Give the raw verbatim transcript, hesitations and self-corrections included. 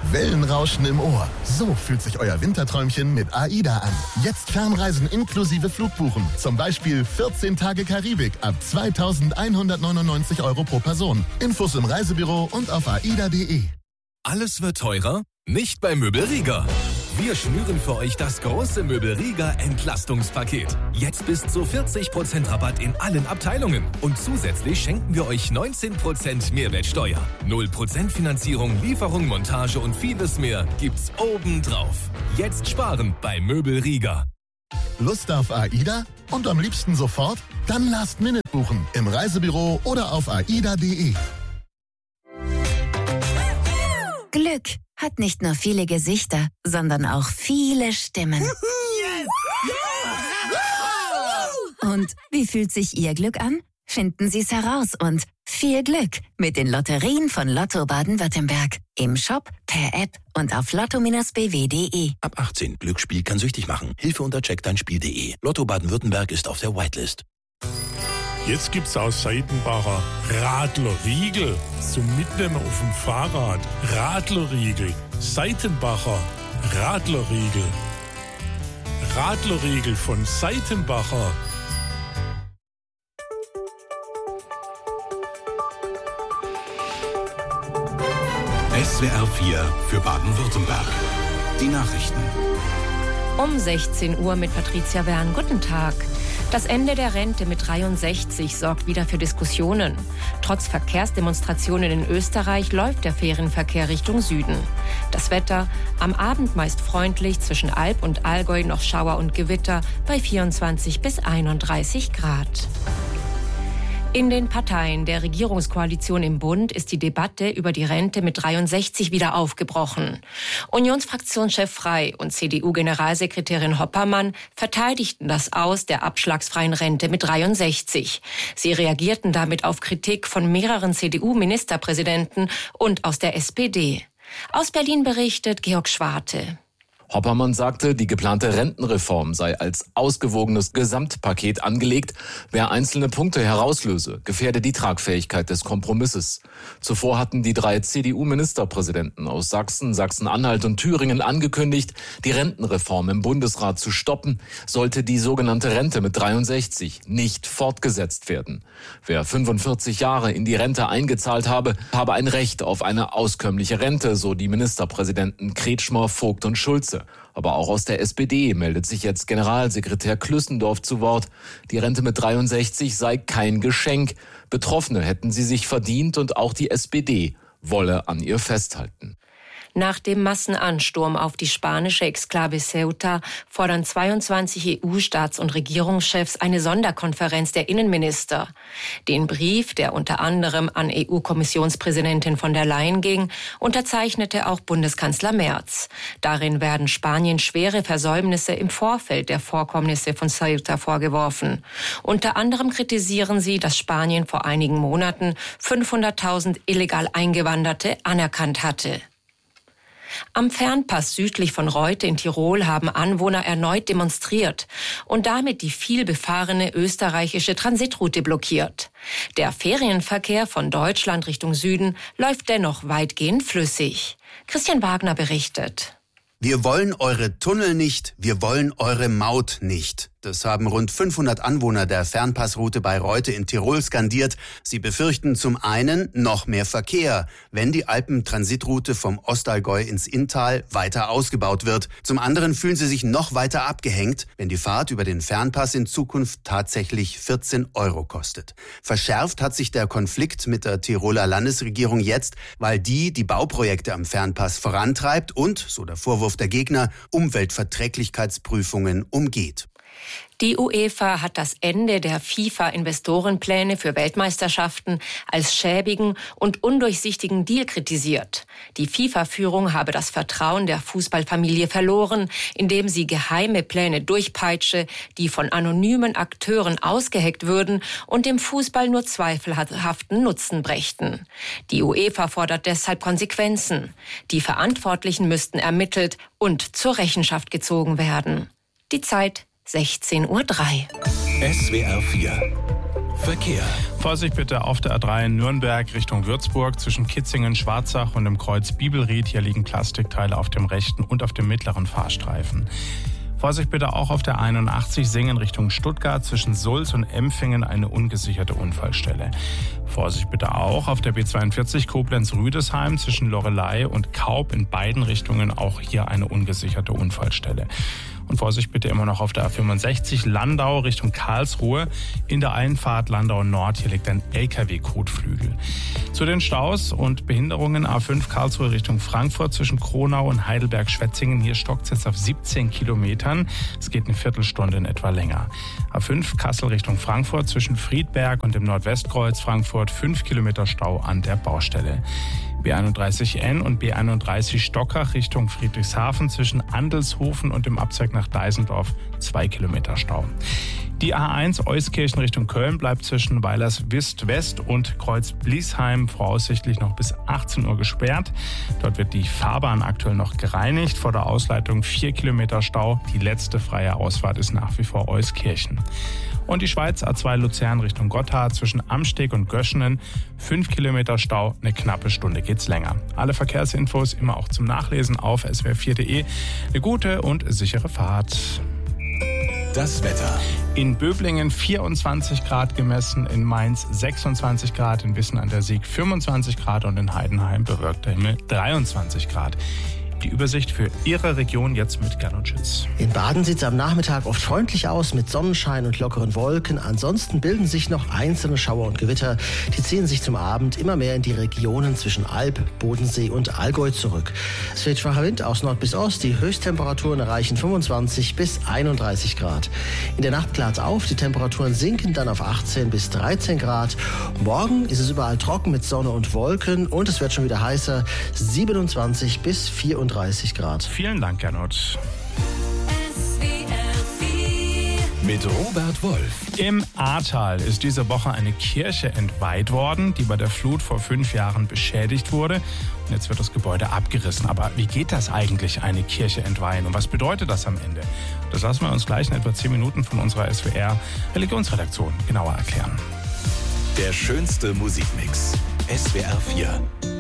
Wellenrauschen im Ohr. So fühlt sich euer Winterträumchen mit AIDA an. Jetzt Fernreisen inklusive Flugbuchen. Zum Beispiel vierzehn Tage Karibik ab zweitausendeinhundertneunundneunzig Euro pro Person. Infos im Reisebüro und auf aida punkt de. Alles wird teurer? Nicht bei Möbelrieger. Wir schnüren für euch das große Möbelrieger Entlastungspaket. Jetzt bis zu vierzig Prozent Rabatt in allen Abteilungen. Und zusätzlich schenken wir euch neunzehn Prozent Mehrwertsteuer. null Prozent Finanzierung, Lieferung, Montage und vieles mehr gibt's obendrauf. Jetzt sparen bei Möbelrieger. Lust auf AIDA? Und am liebsten sofort? Dann Last Minute buchen. Im Reisebüro oder auf aida punkt de. Glück hat nicht nur viele Gesichter, sondern auch viele Stimmen. Und wie fühlt sich Ihr Glück an? Finden Sie es heraus und viel Glück mit den Lotterien von Lotto Baden-Württemberg. Im Shop, per App und auf lotto Bindestrich b w punkt de. Ab achtzehn. Glücksspiel kann süchtig machen. Hilfe unter check dein spiel punkt de. Lotto Baden-Württemberg ist auf der Whitelist. Jetzt gibt's aus Seitenbacher Radlerriegel zum Mitnehmen auf dem Fahrrad. Radlerriegel, Seitenbacher Radlerriegel. Radlerriegel von Seitenbacher. S W R vier für Baden-Württemberg. Die Nachrichten. Um sechzehn Uhr mit Patricia Wern. Guten Tag. Das Ende der Rente mit dreiundsechzig sorgt wieder für Diskussionen. Trotz Verkehrsdemonstrationen in Österreich läuft der Ferienverkehr Richtung Süden. Das Wetter am Abend meist freundlich, zwischen Alb und Allgäu noch Schauer und Gewitter bei vierundzwanzig bis einunddreißig Grad. In den Parteien der Regierungskoalition im Bund ist die Debatte über die Rente mit dreiundsechzig wieder aufgebrochen. Unionsfraktionschef Frey und C D U-Generalsekretärin Hoppermann verteidigten das Aus der abschlagsfreien Rente mit dreiundsechzig. Sie reagierten damit auf Kritik von mehreren C D U-Ministerpräsidenten und aus der S P D. Aus Berlin berichtet Georg Schwarte. Hoppermann sagte, die geplante Rentenreform sei als ausgewogenes Gesamtpaket angelegt. Wer einzelne Punkte herauslöse, gefährde die Tragfähigkeit des Kompromisses. Zuvor hatten die drei C D U-Ministerpräsidenten aus Sachsen, Sachsen-Anhalt und Thüringen angekündigt, die Rentenreform im Bundesrat zu stoppen, sollte die sogenannte Rente mit dreiundsechzig nicht fortgesetzt werden. Wer fünfundvierzig Jahre in die Rente eingezahlt habe, habe ein Recht auf eine auskömmliche Rente, so die Ministerpräsidenten Kretschmer, Vogt und Schulze. Aber auch aus der S P D meldet sich jetzt Generalsekretär Klüssendorf zu Wort. Die Rente mit dreiundsechzig sei kein Geschenk. Betroffene hätten sie sich verdient und auch die S P D wolle an ihr festhalten. Nach dem Massenansturm auf die spanische Exklave Ceuta fordern zweiundzwanzig E U-Staats- und Regierungschefs eine Sonderkonferenz der Innenminister. Den Brief, der unter anderem an E U-Kommissionspräsidentin von der Leyen ging, unterzeichnete auch Bundeskanzler Merz. Darin werden Spanien schwere Versäumnisse im Vorfeld der Vorkommnisse von Ceuta vorgeworfen. Unter anderem kritisieren sie, dass Spanien vor einigen Monaten fünfhunderttausend illegal Eingewanderte anerkannt hatte. Am Fernpass südlich von Reute in Tirol haben Anwohner erneut demonstriert und damit die viel befahrene österreichische Transitroute blockiert. Der Ferienverkehr von Deutschland Richtung Süden läuft dennoch weitgehend flüssig. Christian Wagner berichtet. Wir wollen eure Tunnel nicht, wir wollen eure Maut nicht. Das haben rund fünfhundert Anwohner der Fernpassroute bei Reute in Tirol skandiert. Sie befürchten zum einen noch mehr Verkehr, wenn die Alpentransitroute vom Ostallgäu ins Inntal weiter ausgebaut wird. Zum anderen fühlen sie sich noch weiter abgehängt, wenn die Fahrt über den Fernpass in Zukunft tatsächlich vierzehn Euro kostet. Verschärft hat sich der Konflikt mit der Tiroler Landesregierung jetzt, weil die die Bauprojekte am Fernpass vorantreibt und, so der Vorwurf der Gegner, Umweltverträglichkeitsprüfungen umgeht. Die UEFA hat das Ende der FIFA-Investorenpläne für Weltmeisterschaften als schäbigen und undurchsichtigen Deal kritisiert. Die FIFA-Führung habe das Vertrauen der Fußballfamilie verloren, indem sie geheime Pläne durchpeitsche, die von anonymen Akteuren ausgeheckt würden und dem Fußball nur zweifelhaften Nutzen brächten. Die UEFA fordert deshalb Konsequenzen. Die Verantwortlichen müssten ermittelt und zur Rechenschaft gezogen werden. Die Zeit sechzehn Uhr drei. S W R vier Verkehr. Vorsicht bitte auf der A drei in Nürnberg Richtung Würzburg zwischen Kitzingen, Schwarzach und dem Kreuz Bibelried. Hier liegen Plastikteile auf dem rechten und auf dem mittleren Fahrstreifen. Vorsicht bitte auch auf der einundachtzig Singen Richtung Stuttgart zwischen Sulz und Empfingen eine ungesicherte Unfallstelle. Vorsicht bitte auch auf der B zweiundvierzig Koblenz-Rüdesheim zwischen Loreley und Kaub in beiden Richtungen auch hier eine ungesicherte Unfallstelle. Und Vorsicht bitte immer noch auf der A fünfundsechzig Landau Richtung Karlsruhe. In der Einfahrt Landau Nord, hier liegt ein L K W-Kotflügel. Zu den Staus und Behinderungen A fünf Karlsruhe Richtung Frankfurt zwischen Kronau und Heidelberg-Schwetzingen. Hier stockt es jetzt auf siebzehn Kilometern. Es geht eine Viertelstunde in etwa länger. A fünf Kassel Richtung Frankfurt zwischen Friedberg und dem Nordwestkreuz Frankfurt. fünf Kilometer Stau an der Baustelle. B einunddreißig N und B einunddreißig Stockach Richtung Friedrichshafen zwischen Andelshofen und dem Abzweig nach Deisendorf zwei Kilometer Stau. Die A eins Euskirchen Richtung Köln bleibt zwischen Weilerswist West und Kreuz Bliesheim voraussichtlich noch bis achtzehn Uhr gesperrt. Dort wird die Fahrbahn aktuell noch gereinigt. Vor der Ausleitung vier Kilometer Stau. Die letzte freie Ausfahrt ist nach wie vor Euskirchen. Und die Schweiz A zwei Luzern Richtung Gotthard zwischen Amsteg und Göschenen. fünf Kilometer Stau, eine knappe Stunde geht's länger. Alle Verkehrsinfos immer auch zum Nachlesen auf S W R vier Punkt de. Eine gute und sichere Fahrt. Das Wetter. In Böblingen vierundzwanzig Grad gemessen, in Mainz sechsundzwanzig Grad, in Wissen an der Sieg fünfundzwanzig Grad und in Heidenheim bewölkter Himmel dreiundzwanzig Grad. Die Übersicht für Ihre Region jetzt mit Gernot Schütz. In Baden sieht es am Nachmittag oft freundlich aus mit Sonnenschein und lockeren Wolken. Ansonsten bilden sich noch einzelne Schauer und Gewitter. Die ziehen sich zum Abend immer mehr in die Regionen zwischen Alb, Bodensee und Allgäu zurück. Es weht schwacher Wind aus Nord bis Ost. Die Höchsttemperaturen erreichen fünfundzwanzig bis einunddreißig Grad. In der Nacht klart auf. Die Temperaturen sinken dann auf achtzehn bis dreizehn Grad. Morgen ist es überall trocken mit Sonne und Wolken und es wird schon wieder heißer. siebenundzwanzig bis vierunddreißig Grad. Vielen Dank, Gernot. Mit Robert Wolf. Im Ahrtal ist diese Woche eine Kirche entweiht worden, die bei der Flut vor fünf Jahren beschädigt wurde. Und jetzt wird das Gebäude abgerissen. Aber wie geht das eigentlich, eine Kirche entweihen? Und was bedeutet das am Ende? Das lassen wir uns gleich in etwa zehn Minuten von unserer S W R Religionsredaktion genauer erklären. Der schönste Musikmix. S W R vier.